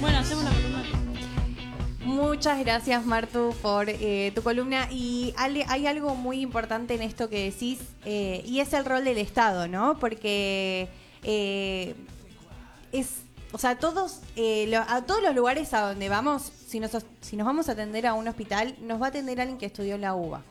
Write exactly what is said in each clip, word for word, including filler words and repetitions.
Bueno, hacemos la columna. Muchas gracias, Martu, por eh, tu columna. Y Ale, hay algo muy importante en esto que decís, eh, y es el rol del Estado, ¿no? Porque eh, es, o sea, todos, eh, lo, a todos los lugares a donde vamos, si nos, si nos vamos a atender a un hospital, nos va a atender alguien que estudió la UBA.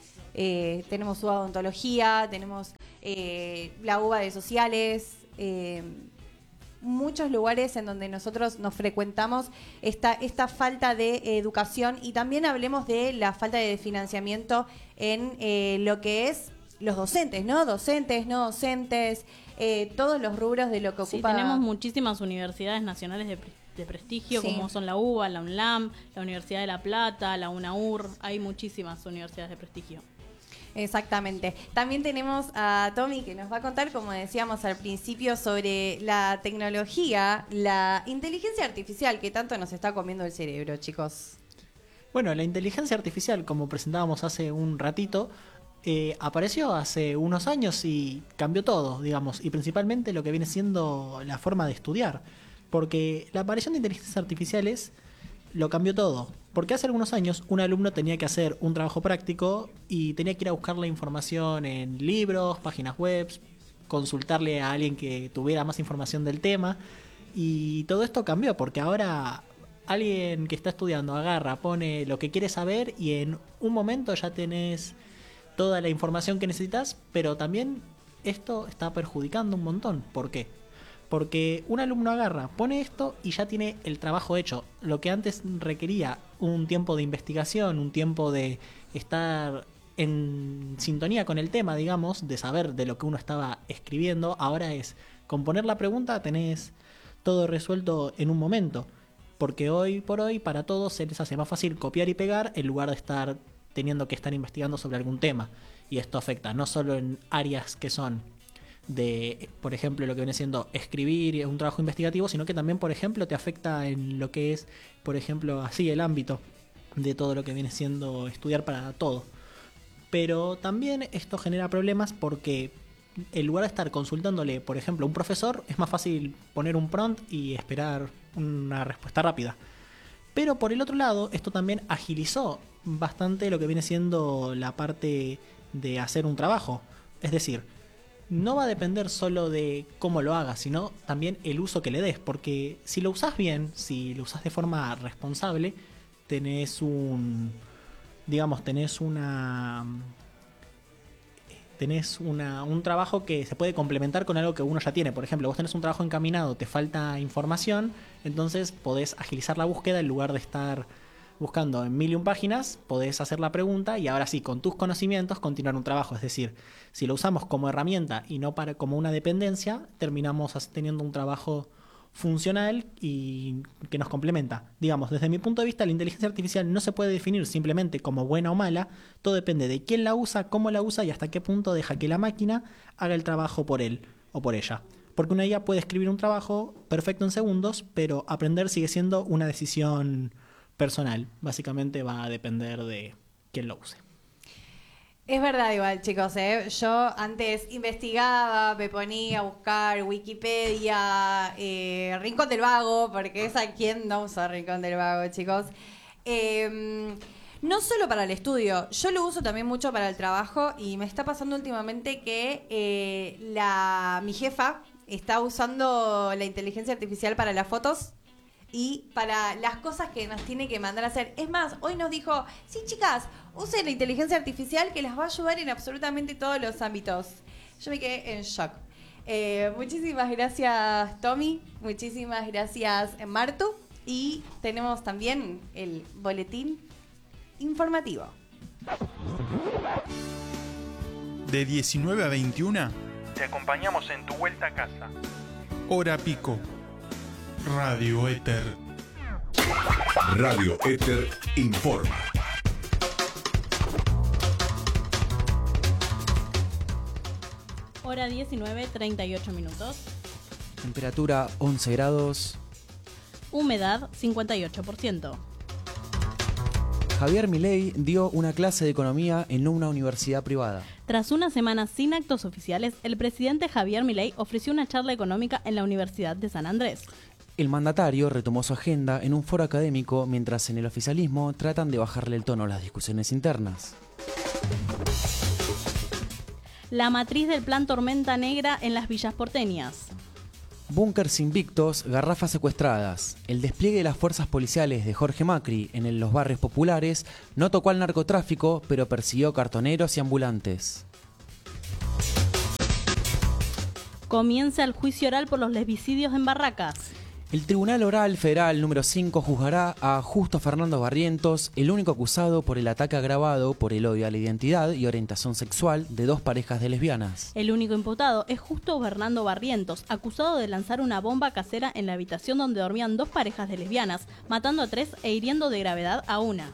Eh, tenemos UBA de odontología, tenemos eh, la UBA de sociales, eh, muchos lugares en donde nosotros nos frecuentamos esta, esta falta de educación, y también hablemos de la falta de financiamiento en eh, lo que es los docentes, ¿no? Docentes, no docentes, eh, todos los rubros de lo que Sí, ocupa. tenemos muchísimas universidades nacionales de, pre- de prestigio, Sí. como son la UBA, la UNLAM, la Universidad de La Plata, la UNAUR. Hay muchísimas universidades de prestigio. Exactamente. También tenemos a Tommy, que nos va a contar, como decíamos al principio, sobre la tecnología, la inteligencia artificial que tanto nos está comiendo el cerebro, chicos. Bueno, la inteligencia artificial, como presentábamos hace un ratito, eh, apareció hace unos años y cambió todo, digamos, y principalmente lo que viene siendo la forma de estudiar, porque la aparición de inteligencias artificiales lo cambió todo. Porque hace algunos años un alumno tenía que hacer un trabajo práctico y tenía que ir a buscar la información en libros, páginas web, consultarle a alguien que tuviera más información del tema, y todo esto cambió porque ahora alguien que está estudiando agarra, pone lo que quiere saber y en un momento ya tenés toda la información que necesitas, pero también esto está perjudicando un montón. ¿Por qué? Porque un alumno agarra, pone esto y ya tiene el trabajo hecho. Lo que antes requería un tiempo de investigación, un tiempo de estar en sintonía con el tema, digamos, de saber de lo que uno estaba escribiendo, ahora es, con poner la pregunta tenés todo resuelto en un momento. Porque hoy por hoy para todos se les hace más fácil copiar y pegar en lugar de estar teniendo que estar investigando sobre algún tema. Y esto afecta no solo en áreas que son de, por ejemplo, lo que viene siendo escribir un trabajo investigativo, sino que también, por ejemplo, te afecta en lo que es, por ejemplo, así el ámbito de todo lo que viene siendo estudiar para todo. Pero también esto genera problemas porque en lugar de estar consultándole, por ejemplo, a un profesor, es más fácil poner un prompt y esperar una respuesta rápida. Pero por el otro lado, esto también agilizó bastante lo que viene siendo la parte de hacer un trabajo. Es decir, no va a depender solo de cómo lo hagas, sino también el uso que le des. Porque si lo usas bien, si lo usas de forma responsable, tenés un... digamos, tenés una... tenés una, un trabajo que se puede complementar con algo que uno ya tiene. Por ejemplo, vos tenés un trabajo encaminado, te falta información, entonces podés agilizar la búsqueda en lugar de estar buscando en mil y un páginas, podés hacer la pregunta y ahora sí, con tus conocimientos, continuar un trabajo. Es decir, si lo usamos como herramienta y no para como una dependencia, terminamos teniendo un trabajo funcional y que nos complementa. Digamos, desde mi punto de vista, la inteligencia artificial no se puede definir simplemente como buena o mala, todo depende de quién la usa, cómo la usa y hasta qué punto deja que la máquina haga el trabajo por él o por ella. Porque una I A puede escribir un trabajo perfecto en segundos, pero aprender sigue siendo una decisión personal. Básicamente va a depender de quién lo use. Es verdad igual, chicos, ¿eh? Yo antes investigaba, me ponía a buscar Wikipedia, eh, Rincón del Vago, porque es a quien no usa Rincón del Vago, chicos. Eh, no solo para el estudio, yo lo uso también mucho para el trabajo y me está pasando últimamente que eh, la mi jefa está usando la inteligencia artificial para las fotos y para las cosas que nos tiene que mandar a hacer. Es más, hoy nos dijo, sí, chicas, usen la inteligencia artificial que las va a ayudar en absolutamente todos los ámbitos. Yo me quedé en shock. Eh, muchísimas gracias, Tommy. Muchísimas gracias, Martu. Y tenemos también el boletín informativo. De diecinueve a veintiuna, te acompañamos en tu vuelta a casa. Hora pico. Radio Éter. Radio Éter informa. Hora diecinueve, treinta y ocho minutos. Temperatura once grados. Humedad cincuenta y ocho por ciento. Javier Milei dio una clase de economía en una universidad privada. Tras una semana sin actos oficiales, el presidente Javier Milei ofreció una charla económica en la Universidad de San Andrés. El mandatario retomó su agenda en un foro académico mientras en el oficialismo tratan de bajarle el tono a las discusiones internas. La matriz del plan Tormenta Negra en las villas porteñas. Búnkers invictos, garrafas secuestradas. El despliegue de las fuerzas policiales de Jorge Macri en los barrios populares no tocó al narcotráfico, pero persiguió cartoneros y ambulantes. Comienza el juicio oral por los lesbicidios en Barracas. El Tribunal Oral Federal número cinco juzgará a Justo Fernando Barrientos, el único acusado por el ataque agravado por el odio a la identidad y orientación sexual de dos parejas de lesbianas. El único imputado es Justo Fernando Barrientos, acusado de lanzar una bomba casera en la habitación donde dormían dos parejas de lesbianas, matando a tres e hiriendo de gravedad a una.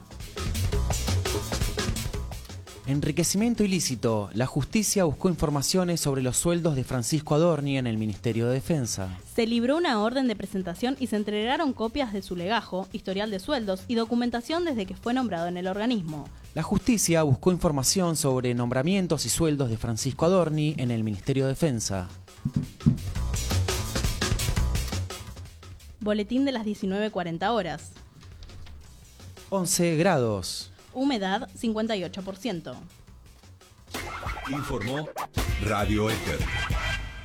Enriquecimiento ilícito. La justicia buscó informaciones sobre los sueldos de Francisco Adorni en el Ministerio de Defensa. Se libró una orden de presentación y se entregaron copias de su legajo, historial de sueldos y documentación desde que fue nombrado en el organismo. La justicia buscó información sobre nombramientos y sueldos de Francisco Adorni en el Ministerio de Defensa. Boletín de las diecinueve cuarenta horas. once grados. Humedad cincuenta y ocho por ciento. Informó Radio Éter.